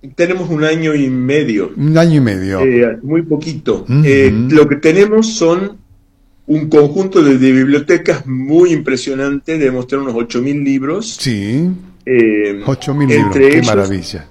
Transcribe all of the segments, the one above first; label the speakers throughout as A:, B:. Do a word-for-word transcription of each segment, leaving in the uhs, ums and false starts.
A: Tenemos un año y medio.
B: Un año y medio.
A: Eh, muy poquito.
B: Uh-huh.
A: Eh, lo que tenemos son un conjunto de, de bibliotecas muy impresionante. Debemos tener unos ocho mil libros.
B: Sí.
A: Eh,
B: ocho mil libros, qué
A: ellos,
B: maravilla.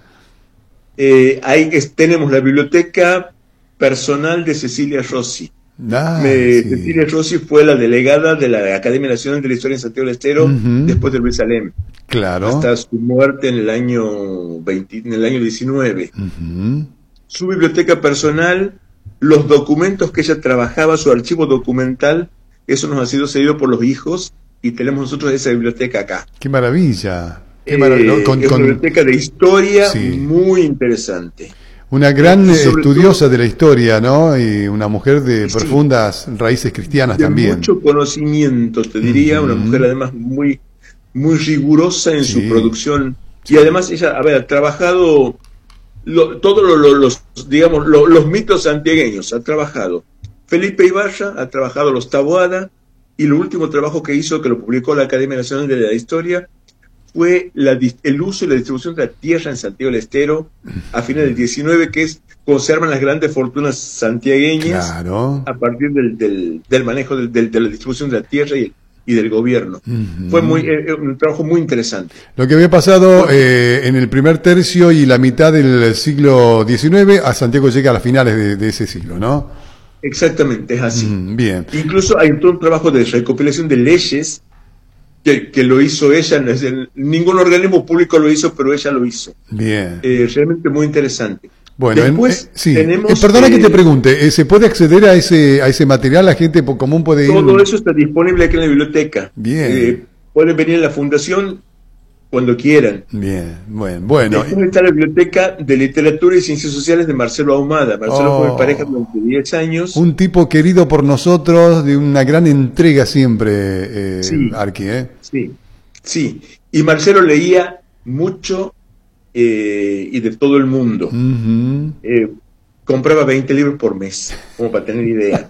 A: Eh, hay, es, tenemos la biblioteca personal de Cecilia Rossi.
B: Ah,
A: Me,
B: sí.
A: Cecilia Rossi fue la delegada de la Academia Nacional de la Historia en Santiago del Estero uh-huh. después del Besalem.
B: Claro.
A: Hasta su muerte en el año veinte, en el año diecinueve.
B: Uh-huh.
A: Su biblioteca personal, los documentos que ella trabajaba, su archivo documental, eso nos ha sido cedido por los hijos y tenemos nosotros esa biblioteca acá.
B: ¡Qué maravilla! Qué
A: eh,
B: maravilla. Con,
A: es
B: con...
A: una biblioteca de historia
B: sí.
A: muy interesante.
B: Una gran estudiosa
A: todo,
B: de la historia, ¿no? Y una mujer de
A: sí,
B: profundas raíces cristianas
A: de
B: también.
A: Mucho conocimiento, te diría, uh-huh. una mujer además muy, muy rigurosa en sí. su producción. Sí. Y además ella, a ver, ha trabajado lo, todos lo, lo, los, digamos, lo, los mitos santiagueños, ha trabajado Felipe Ibarra, ha trabajado los Taboada, y el último trabajo que hizo, que lo publicó la Academia Nacional de la Historia, fue la, el uso y la distribución de la tierra en Santiago del Estero a finales del diecinueve, que es conservan las grandes fortunas santiagueñas
B: claro.
A: a partir del, del, del manejo del, del, de la distribución de la tierra y, y del gobierno. Uh-huh. Fue muy, eh, un trabajo muy interesante.
B: Lo que había pasado eh, en el primer tercio y la mitad del siglo diecinueve, a Santiago llega a las finales de, de ese siglo, ¿no?
A: Exactamente, es así.
B: Uh-huh. Bien.
A: Incluso hay todo un trabajo de recopilación de leyes Que, que lo hizo ella, ningún organismo público lo hizo, pero ella lo hizo.
B: Bien.
A: Eh, realmente muy interesante.
B: Bueno,
A: después
B: en, eh, sí.
A: tenemos...
B: Eh, perdona
A: eh,
B: que te pregunte, ¿se puede acceder a ese a ese material? ¿La gente común puede ir?
A: Todo eso está disponible aquí en la biblioteca.
B: Bien.
A: Eh, pueden venir a la fundación cuando quieran.
B: Bien, bueno. bueno.
A: Después está la Biblioteca de Literatura y Ciencias Sociales de Marcelo Ahumada. Marcelo
B: oh,
A: fue mi pareja durante diez años.
B: Un tipo querido por nosotros, de una gran entrega siempre, eh,
A: sí,
B: Arqui, ¿eh?
A: Sí, sí. Y Marcelo leía mucho eh, y de todo el mundo.
B: Uh-huh.
A: Eh, compraba veinte libros por mes, como para tener idea.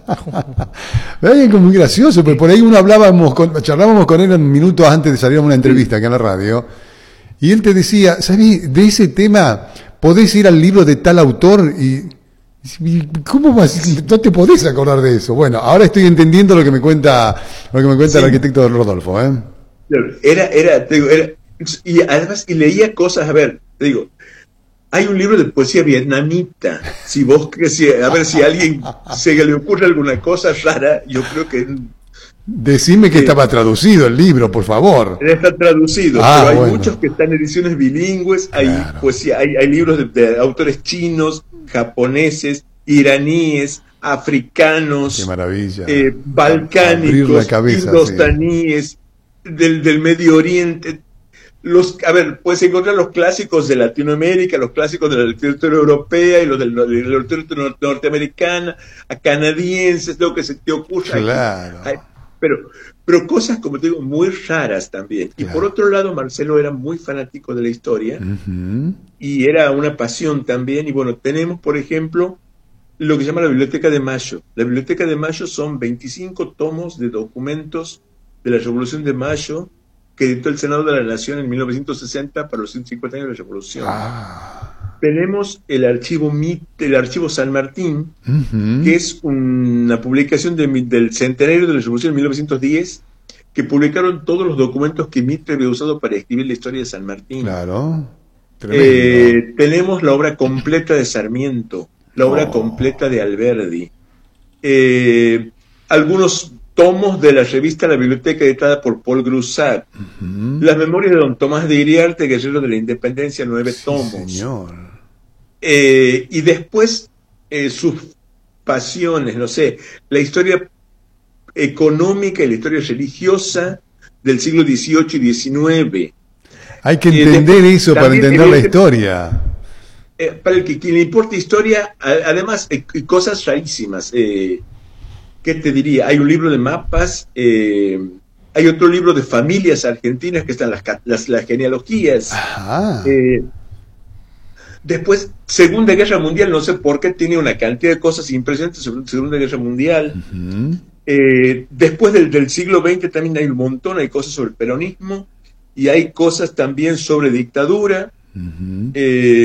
B: Es muy gracioso, pues por ahí uno hablábamos, con, charlábamos con él minutos antes de salir a una entrevista acá en la radio, y él te decía, ¿sabes? De ese tema podés ir al libro de tal autor y... ¿Cómo vas? No te podés acordar de eso. Bueno, ahora estoy entendiendo lo que me cuenta, lo que me cuenta sí. el arquitecto Rodolfo, ¿eh?
A: Era, era, te digo, era, y además, y leía cosas, a ver, te digo, hay un libro de poesía vietnamita. Si vos, que si, a ver si a alguien se le ocurre alguna cosa rara, yo creo que...
B: Decime que eh, estaba traducido el libro, por favor.
A: Está traducido,
B: ah,
A: pero hay
B: bueno.
A: muchos que están en ediciones bilingües, hay
B: claro.
A: poesía, hay, hay libros de, de autores chinos, japoneses, iraníes, africanos,
B: qué maravilla.
A: Eh, balcánicos, indostaníes, sí. del, del Medio Oriente. Los, a ver, puedes encontrar los clásicos de Latinoamérica, los clásicos de la literatura europea y los de la literatura norteamericana, a canadienses, lo que se te ocurra.
B: Claro.
A: Hay, pero, pero cosas, como te digo, muy raras también. Claro. Y por otro lado, Marcelo era muy fanático de la historia uh-huh. y era una pasión también. Y bueno, tenemos, por ejemplo, lo que se llama la Biblioteca de Mayo. La Biblioteca de Mayo son veinticinco tomos de documentos de la Revolución de Mayo que editó el Senado de la Nación en mil novecientos sesenta para los ciento cincuenta años de la Revolución.
B: Ah.
A: Tenemos el archivo M I T, el archivo San Martín, uh-huh. que es una publicación de, del centenario de la Revolución en mil novecientos diez, que publicaron todos los documentos que Mitre había usado para escribir la historia de San Martín.
B: Claro.
A: Eh, tenemos la obra completa de Sarmiento, la obra oh. completa de Alberdi, eh, algunos tomos de la revista La Biblioteca editada por Paul Groussac, uh-huh. las memorias de don Tomás de Iriarte, guerrero de la Independencia, nueve
B: sí,
A: tomos.
B: Señor.
A: Eh, y después eh, sus pasiones, no sé, la historia económica y la historia religiosa del siglo dieciocho y diecinueve.
B: Hay que entender eh, eso para entender la historia.
A: Eh, para el que, que le importa historia, a, además, eh, cosas rarísimas. Eh, ¿Qué te diría? Hay un libro de mapas, eh, hay otro libro de familias argentinas que están las, las, las genealogías. Eh, después, Segunda Guerra Mundial, no sé por qué, tiene una cantidad de cosas impresionantes sobre la Segunda Guerra Mundial. Uh-huh. Eh, después del, del siglo veinte también hay un montón, hay cosas sobre el peronismo y hay cosas también sobre dictadura. Uh-huh. eh,